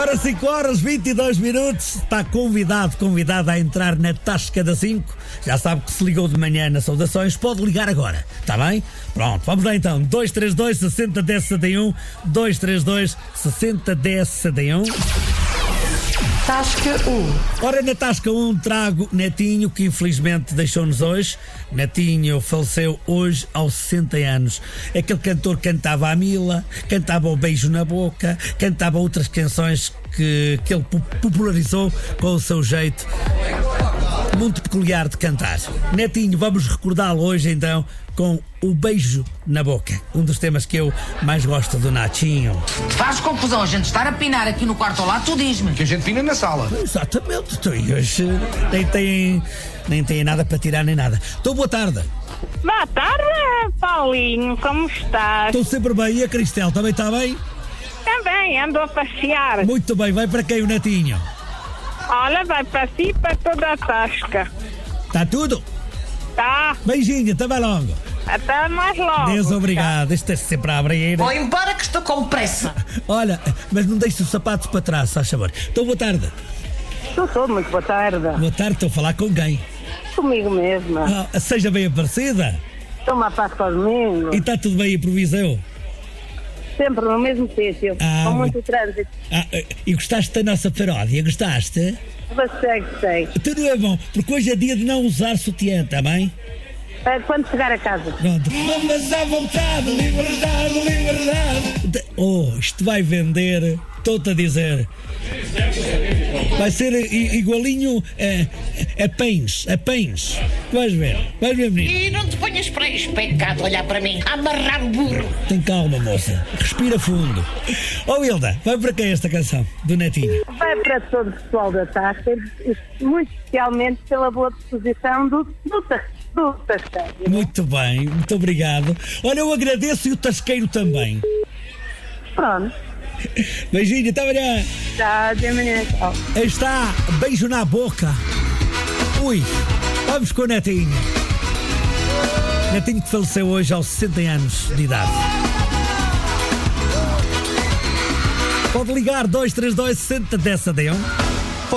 Ora, 5h22, está convidado a entrar na Tasca da 5. Já sabe que se ligou de manhã nas saudações, pode ligar agora, está bem? Pronto, vamos lá então, 232 60 10 71, 232 60 10 71. Tasca 1. Ora, na Tasca 1 trago Netinho, que infelizmente deixou-nos hoje. Netinho faleceu hoje aos 60 anos. Aquele cantor cantava a Mila, cantava o Beijo na Boca, cantava outras canções que ele popularizou com o seu jeito muito peculiar de cantar. Netinho, vamos recordá-lo hoje então com o Beijo na Boca, um dos temas que eu mais gosto do Natinho. Faz confusão a gente estar a pinar aqui no quarto ao lado, tu diz-me. Que a gente pina na sala. Exatamente, tu hoje nem tem nada para tirar nem nada. Então, boa tarde. Boa tarde, Paulinho, como estás? Estou sempre bem, e a Cristel também está bem? Também, ando a passear. Muito bem, vai para quem o Netinho? Olha, vai para si e para toda a Tasca. Está tudo? Tá, Beijinho, até mais logo. até mais logo. Deus obrigado, isto é sempre a abrir. Vou embora que estou com pressa. Olha, mas não deixe os sapatos para trás, faz favor. Então, boa tarde. Estou muito boa tarde. Boa tarde, estou a falar com quem? Comigo mesma. Seja bem aparecida. Estou-me a passar domingo. E está tudo bem em Provisão? Sempre no mesmo sítio. Com muito trânsito. E gostaste da nossa paródia? Gostaste? Gostei. Então não é bom, porque hoje é dia de não usar sutiã, está bem? Quando chegar a casa. Pronto. Mamas à vontade, liberdade. Oh, isto vai vender, estou-te a dizer. Vai ser igualinho a pães. Vais ver, menino. E não te ponhas para aí especado a olhar para mim, a amarrar o burro. Tem calma, moça. Respira fundo. Oh, Hilda, vai para quem esta canção do Netinho? Vai para todo o pessoal da Tasca, muito especialmente pela boa disposição do Tasqueiro. Muito bem, muito obrigado. Olha, eu agradeço e o Tasqueiro também. Pronto. Beijinho, até amanhã. Tá, até amanhã. Aí está, beijo na boca. Ui, vamos com o Netinho. Netinho que faleceu hoje aos 60 anos de idade. Pode ligar 232 60 10 71.